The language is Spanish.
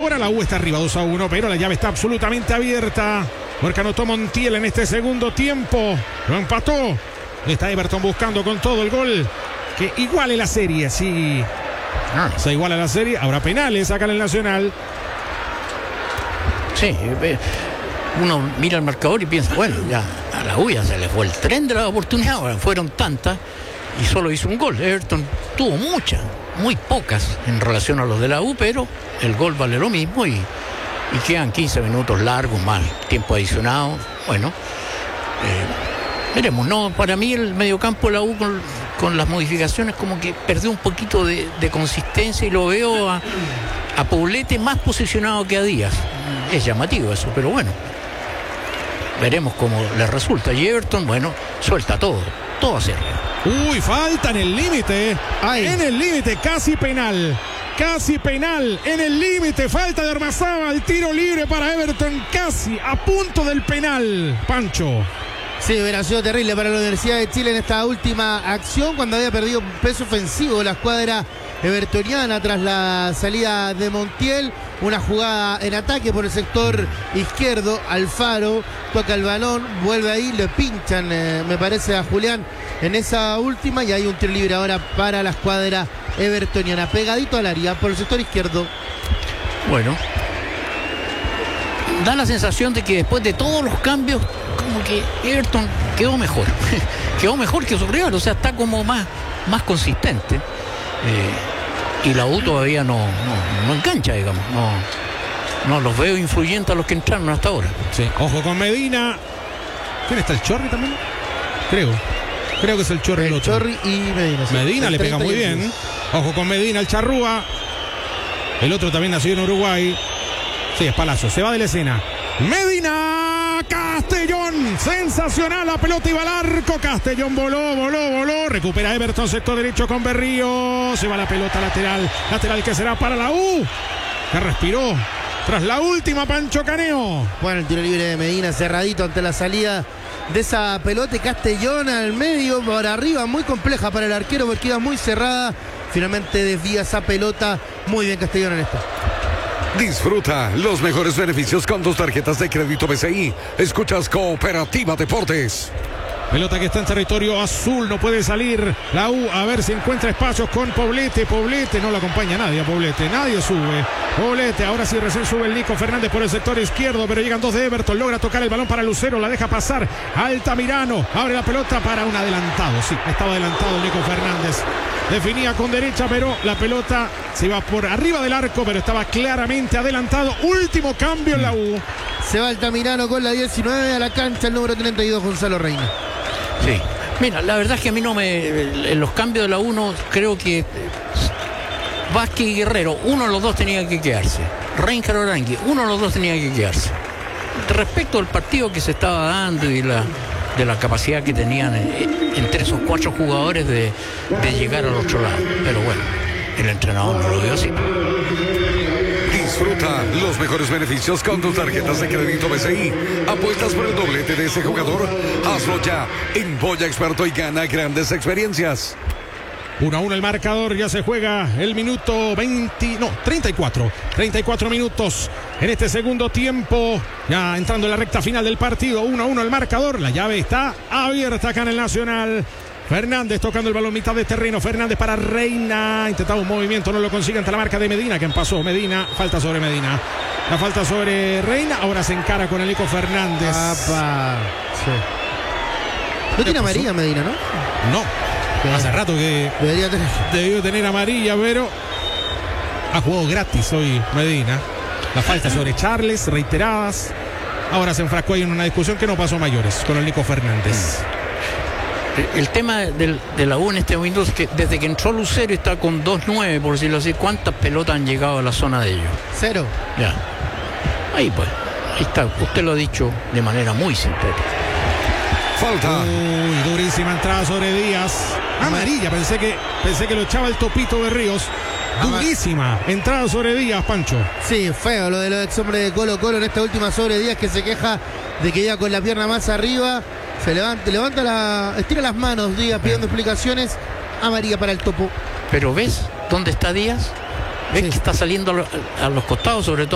ahora la U está arriba 2-1, pero la llave está absolutamente abierta. Porque anotó Montiel en este segundo tiempo. Lo empató. Está Everton buscando con todo el gol que iguale la serie. Sí, se iguala la serie. Habrá penales acá en el Nacional. Sí, uno mira el marcador y piensa, bueno, ya a la U ya se le fue el tren de la oportunidad. Ahora fueron tantas y solo hizo un gol. Everton tuvo muchas, muy pocas en relación a los de la U, pero el gol vale lo mismo y quedan 15 minutos largos más tiempo adicionado. Bueno, veremos. No, para mí el mediocampo de la U con las modificaciones como que perdió un poquito de consistencia y lo veo a Poblete más posicionado que a Díaz. Es llamativo eso, pero bueno, veremos cómo le resulta. Y Everton, bueno, suelta todo a cierre. Uy, falta en el límite. En el límite, casi penal. Casi penal, en el límite, falta de Ormazábal, tiro libre para Everton, casi a punto del penal. Pancho. Sí, hubiera sido terrible para la Universidad de Chile en esta última acción, cuando había perdido peso ofensivo la escuadra evertoniana tras la salida de Montiel. Una jugada en ataque por el sector izquierdo. Alfaro toca el balón, vuelve ahí, le pinchan, me parece, a Julián en esa última, y hay un tiro libre ahora para la escuadra evertoniana, pegadito al área por el sector izquierdo. Bueno, da la sensación de que después de todos los cambios, como que Everton quedó mejor. Quedó mejor que su rival, o sea, está como más consistente. Y la U todavía no engancha, digamos. No los veo influyentes a los que entraron hasta ahora. Sí, ojo con Medina. ¿Quién está? ¿El Chorri también? Creo que es el Chorri. El Chorri y Medina. Sí. Medina le pega muy bien. Ojo con Medina, el Charrúa. El otro también nació en Uruguay. Sí, es Palazzo. Se va de la escena. Medina, Castellón. Sensacional, la pelota iba al arco. Castellón voló. Recupera Everton, sector derecho con Berrío. Se va la pelota lateral que será para la U. Que respiró tras la última, Pancho Caneo. Bueno, el tiro libre de Medina cerradito ante la salida de esa pelota. Castellón al medio, por arriba, muy compleja para el arquero porque iba muy cerrada. Finalmente desvía esa pelota. Muy bien Castellón en esta. Disfruta los mejores beneficios con tus tarjetas de crédito BCI. Escuchas Cooperativa Deportes. Pelota que está en territorio azul, no puede salir la U, a ver si encuentra espacios con Poblete. Poblete, no lo acompaña nadie a Poblete, nadie sube. Poblete, ahora sí recién sube el Nico Fernández por el sector izquierdo, pero llegan dos de Everton, logra tocar el balón para Lucero, la deja pasar Altamirano, abre la pelota para un adelantado, sí, estaba adelantado Nico Fernández. Definía con derecha, pero la pelota se iba por arriba del arco, pero estaba claramente adelantado. Último cambio en la U. Se va Altamirano con la 19 a la cancha, el número 32, Gonzalo Reina. Sí, mira, la verdad es que a mí en los cambios de la U creo que Vázquez y Guerrero, uno de los dos tenía que quedarse. Reinhard Orangui, uno de los dos tenía que quedarse. Respecto al partido que se estaba dando y de la capacidad que tenían entre esos cuatro jugadores de llegar al otro lado. Pero bueno, el entrenador no lo vio así. Disfruta los mejores beneficios con tus tarjetas de crédito BCI. Apuestas por el doblete de ese jugador. Hazlo ya en Boya Experto y gana grandes experiencias. 1-1 el marcador, ya se juega el minuto 34 minutos en este segundo tiempo, ya entrando en la recta final del partido. 1-1 el marcador, la llave está abierta acá en el Nacional. Fernández tocando el balón mitad de terreno, Fernández para Reina, intentaba un movimiento, no lo consigue ante la marca de Medina, quien pasó, Medina, falta sobre Medina, la falta sobre Reina, ahora se encara con el Nico Fernández. Sí. No tiene amarilla Medina, ¿no? No, hace rato que debió tener amarilla, pero ha jugado gratis hoy Medina. La falta sobre Charles, reiteradas, ahora se enfrascó ahí en una discusión que no pasó a mayores con el Nico Fernández. El tema de la U en este momento es que desde que entró Lucero está con 2-9, por decirlo así. ¿Cuántas pelotas han llegado a la zona de ellos? 0. Ya. Ahí pues. Ahí está. Usted lo ha dicho de manera muy sintética. Falta. Uy, durísima entrada sobre Díaz. Amarilla. Pensé que lo echaba el Topito Berríos. Durísima entrada sobre Díaz, Pancho. Sí, feo lo de los ex hombres de Colo Colo en esta última sobre Díaz, que se queja de que ya con la pierna más arriba. Se estira las manos Díaz pidiendo explicaciones. Amarilla para el Topo. Pero ¿ves dónde está Díaz? ¿Ves que está saliendo a los costados, sobre todo?